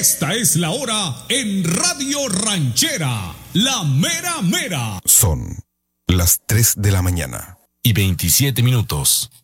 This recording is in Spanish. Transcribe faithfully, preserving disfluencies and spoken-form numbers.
Esta es la hora en Radio Ranchera, la mera mera. Son las tres de la mañana y veintisiete minutos.